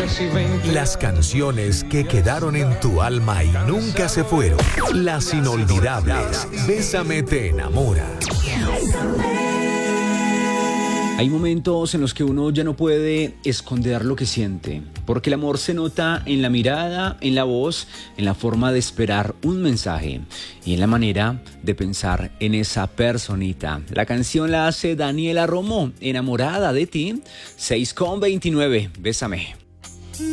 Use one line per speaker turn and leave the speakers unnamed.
Las canciones que quedaron en tu alma y nunca se fueron. Las inolvidables. Bésame te enamora.
Hay momentos en los que uno ya no puede esconder lo que siente, porque el amor se nota en la mirada, en la voz, en la forma de esperar un mensaje y en la manera de pensar en esa personita. La canción la hace Daniela Romo, Enamorada de ti, 6:29, Bésame.